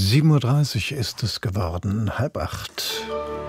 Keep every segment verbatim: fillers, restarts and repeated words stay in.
sieben Uhr dreißig ist es geworden, halb acht.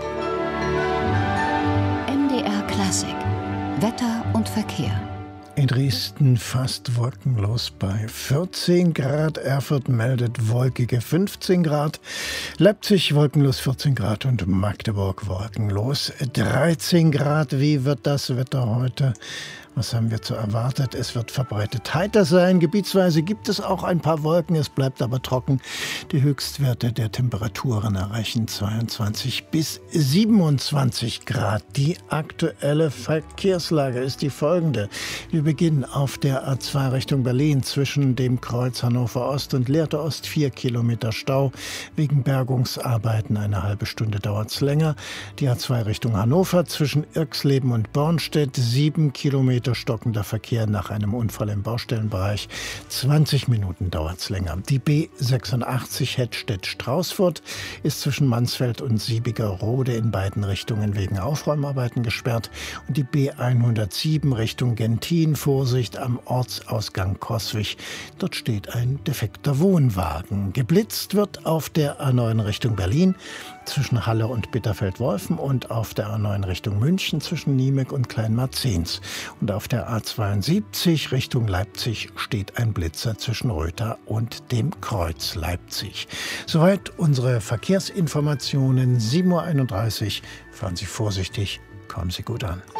M D R Klassik. Wetter und Verkehr. In Dresden fast wolkenlos bei vierzehn Grad. Erfurt meldet wolkige fünfzehn Grad. Leipzig wolkenlos vierzehn Grad und Magdeburg wolkenlos dreizehn Grad. Wie wird das Wetter heute? Was haben wir zu erwartet? Es wird verbreitet heiter sein. Gebietsweise gibt es auch ein paar Wolken. Es bleibt aber trocken. Die Höchstwerte der Temperaturen erreichen zweiundzwanzig bis siebenundzwanzig Grad. Die aktuelle Verkehrslage ist die folgende. Wir beginnen auf der A zwei Richtung Berlin zwischen dem Kreuz Hannover Ost und Lehrte Ost. Vier Kilometer Stau. Wegen Bergungsarbeiten eine halbe Stunde dauert es länger. Die A zwei Richtung Hannover zwischen Irxleben und Bornstedt. Sieben Kilometer stockender Verkehr nach einem Unfall im Baustellenbereich. zwanzig Minuten dauert es länger. Die B sechsundachtzig Hettstedt-Straußfurt ist zwischen Mansfeld und Siebigerode in beiden Richtungen wegen Aufräumarbeiten gesperrt. Und die B hundertsieben Richtung Gentin, Vorsicht am Ortsausgang Coswig. Dort steht ein defekter Wohnwagen. Geblitzt wird auf der A neun Richtung Berlin zwischen Halle und Bitterfeld-Wolfen und auf der A neun Richtung München zwischen Niemek und Kleinmarzens. Und auf der A zweiundsiebzig Richtung Leipzig steht ein Blitzer zwischen Röther und dem Kreuz Leipzig. Soweit unsere Verkehrsinformationen. sieben Uhr einunddreißig. Fahren Sie vorsichtig, kommen Sie gut an.